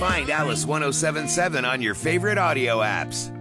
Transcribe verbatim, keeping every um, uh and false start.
Find Alice ten seventy-seven on your favorite audio apps.